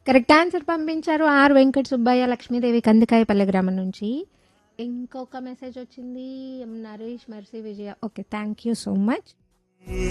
Correct answer పంపించారు are Venkata Subbaiah Lakshmidevi Kandikayapalli గ్రామం నుంచి. ఇంకొక మెసేజ్ వచ్చింది, Naresh mercy Vijaya. Okay, thank you so much.